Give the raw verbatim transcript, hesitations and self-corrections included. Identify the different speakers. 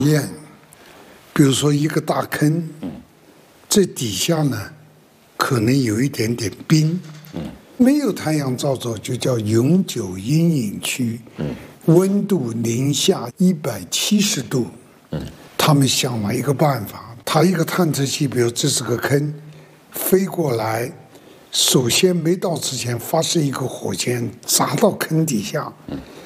Speaker 1: 验，比如说一个大坑，这底下呢可能有一点点冰，没有太阳照着就叫永久阴影区，温度零下一百七十度。他们想了一个办法，他一个探测器，比如这是个坑，飞过来，首先没到之前发射一个火箭砸到坑底下，